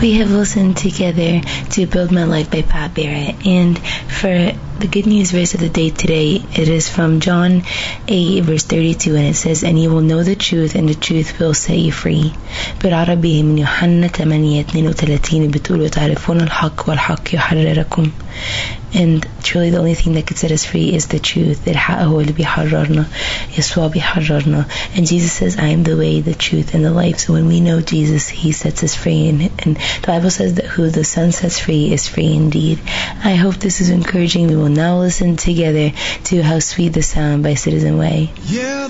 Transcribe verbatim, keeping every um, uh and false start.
We have listened together to Build My Life by Pat Barrett, and for the good news verse of the day today, it is from John eight verse thirty-two, and it says, "And you will know the truth, and the truth will set you free." بالعربي من يوحنا ثمانية اثنين وثلاثين بتقول وتعرفون الحق والحق يحرركم. And truly the only thing that could set us free is the truth. الحق هو اللي بيحررنا. يسوع بيحررنا. And Jesus says, I am the way, the truth, and the life. So when we know Jesus, He sets us free. And, and the Bible says that who the Son sets free is free indeed. I hope this is encouraging. We will now listen together to How Sweet the Sound by Citizen Way. Yeah.